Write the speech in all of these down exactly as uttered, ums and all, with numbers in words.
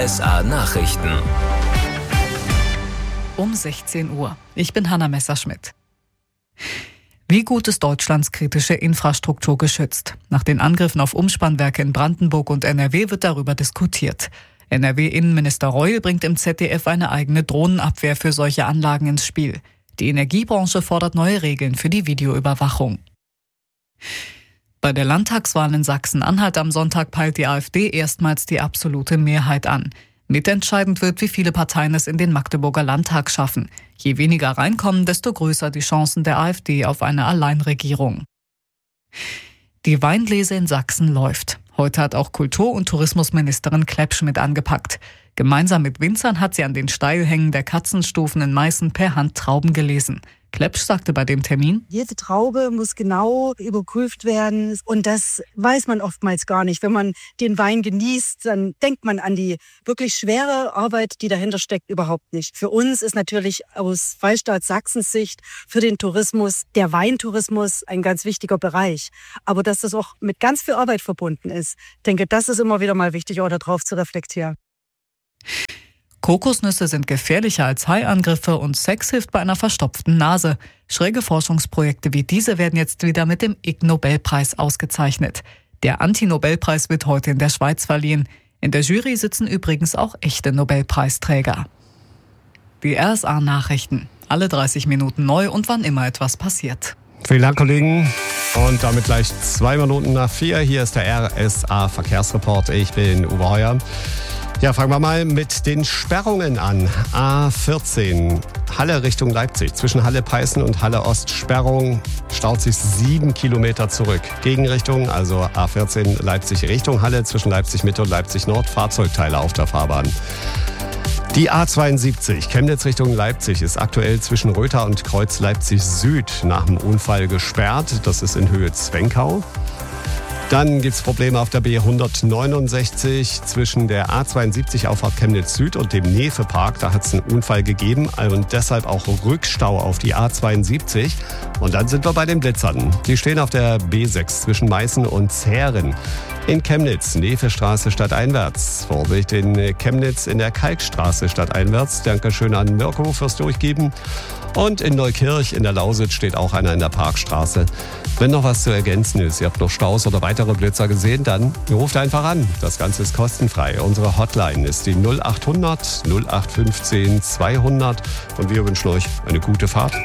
S A-Nachrichten. Um sechzehn Uhr. Ich bin Hanna Messerschmidt. Wie gut ist Deutschlands kritische Infrastruktur geschützt? Nach den Angriffen auf Umspannwerke in Brandenburg und N R W wird darüber diskutiert. N R W-Innenminister Reul bringt im Z D F eine eigene Drohnenabwehr für solche Anlagen ins Spiel. Die Energiebranche fordert neue Regeln für die Videoüberwachung. Bei der Landtagswahl in Sachsen-Anhalt am Sonntag peilt die AfD erstmals die absolute Mehrheit an. Mitentscheidend wird, wie viele Parteien es in den Magdeburger Landtag schaffen. Je weniger reinkommen, desto größer die Chancen der AfD auf eine Alleinregierung. Die Weinlese in Sachsen läuft. Heute hat auch Kultur- und Tourismusministerin Kleppsch mit angepackt. Gemeinsam mit Winzern hat sie an den Steilhängen der Katzenstufen in Meißen per Hand Trauben gelesen. Kleppsch sagte bei dem Termin: Jede Traube muss genau überprüft werden und das weiß man oftmals gar nicht. Wenn man den Wein genießt, dann denkt man an die wirklich schwere Arbeit, die dahinter steckt, überhaupt nicht. Für uns ist natürlich aus Freistaat Sachsens Sicht für den Tourismus, der Weintourismus, ein ganz wichtiger Bereich. Aber dass das auch mit ganz viel Arbeit verbunden ist, ich denke, das ist immer wieder mal wichtig, auch darauf zu reflektieren. Kokosnüsse sind gefährlicher als Haiangriffe und Sex hilft bei einer verstopften Nase. Schräge Forschungsprojekte wie diese werden jetzt wieder mit dem Ig Nobelpreis ausgezeichnet. Der Anti-Nobelpreis wird heute in der Schweiz verliehen. In der Jury sitzen übrigens auch echte Nobelpreisträger. Die R S A-Nachrichten. Alle dreißig Minuten neu und wann immer etwas passiert. Vielen Dank, Kollegen. Und damit gleich zwei Minuten nach vier. Hier ist der R S A-Verkehrsreport. Ich bin Uwe Heuer. Ja, fangen wir mal mit den Sperrungen an. A vierzehn, Halle Richtung Leipzig. Zwischen Halle-Peißen und Halle-Ost Sperrung, staut sich sieben Kilometer zurück. Gegenrichtung, also A vierzehn Leipzig Richtung Halle, zwischen Leipzig-Mitte und Leipzig-Nord, Fahrzeugteile auf der Fahrbahn. Die A zweiundsiebzig, Chemnitz Richtung Leipzig, ist aktuell zwischen Rötha und Kreuz Leipzig Süd nach dem Unfall gesperrt. Das ist in Höhe Zwenkau. Dann gibt es Probleme auf der B hundertneunundsechzig zwischen der A zweiundsiebzig Auffahrt Chemnitz Süd und dem Nefe-Park. Da hat es einen Unfall gegeben und deshalb auch Rückstau auf die A zweiundsiebzig. Und dann sind wir bei den Blitzern. Die stehen auf der B sechs zwischen Meißen und Zähren. In Chemnitz, Nefe-Straße stadteinwärts. Vorsicht in Chemnitz in der Kalkstraße stadteinwärts. Dankeschön an Mirko fürs Durchgeben. Und in Neukirch in der Lausitz steht auch einer in der Parkstraße. Wenn noch was zu ergänzen ist, ihr habt noch Staus oder weitere Blitzer gesehen, dann ruft einfach an. Das Ganze ist kostenfrei. Unsere Hotline ist die null acht hundert null acht fünfzehn zweihundert und wir wünschen euch eine gute Fahrt.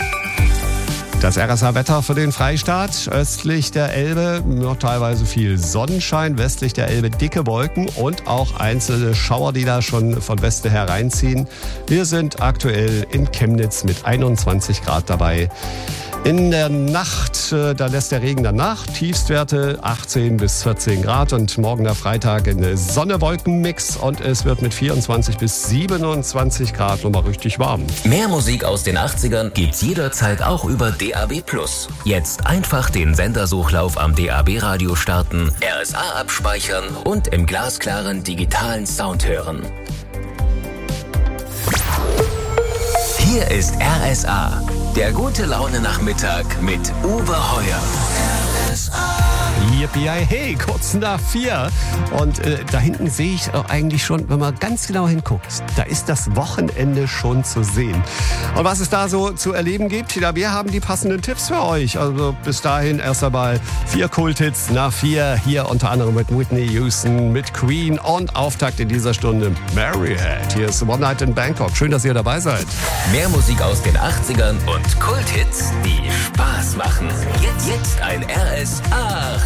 Das R S A-Wetter für den Freistaat. Östlich der Elbe noch teilweise viel Sonnenschein, westlich der Elbe dicke Wolken und auch einzelne Schauer, die da schon von Westen hereinziehen. Wir sind aktuell in Chemnitz mit einundzwanzig Grad dabei. In der Nacht, da lässt der Regen dann nach. Tiefstwerte achtzehn bis vierzehn Grad und morgen der Freitag ein Sonne-Wolken-Mix und es wird mit vierundzwanzig bis siebenundzwanzig Grad nochmal richtig warm. Mehr Musik aus den achtzigern gibt's jederzeit auch über D A B plus. Jetzt einfach den Sendersuchlauf am D A B-Radio starten, R S A abspeichern und im glasklaren digitalen Sound hören. Hier ist R S A. Der gute Laune Nachmittag mit Uwe Heuer. R S A. Yippie, hey, kurz nach vier. Und äh, da hinten sehe ich auch eigentlich schon, wenn man ganz genau hinguckt, da ist das Wochenende schon zu sehen. Und was es da so zu erleben gibt, ja, wir haben die passenden Tipps für euch. Also bis dahin erst einmal vier Kulthits nach vier. Hier unter anderem mit Whitney Houston, mit Queen und Auftakt in dieser Stunde Maryhead. Hier ist One Night in Bangkok. Schön, dass ihr dabei seid. Mehr Musik aus den achtzigern und Kulthits, die Spaß machen. Jetzt, jetzt ein R S A